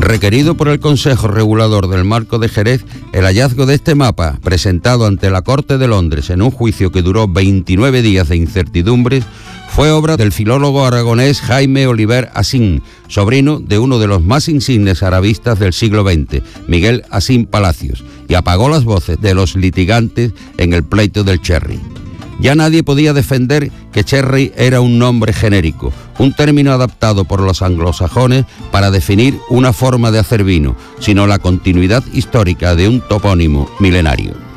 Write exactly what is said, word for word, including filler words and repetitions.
Requerido por el Consejo Regulador del Marco de Jerez, el hallazgo de este mapa, presentado ante la Corte de Londres en un juicio que duró veintinueve días de incertidumbres, fue obra del filólogo aragonés Jaime Oliver Asín, sobrino de uno de los más insignes arabistas del siglo veinte, Miguel Asín Palacios, y apagó las voces de los litigantes en el pleito del Cherry. Ya nadie podía defender que Cherry era un nombre genérico, un término adaptado por los anglosajones para definir una forma de hacer vino, sino la continuidad histórica de un topónimo milenario.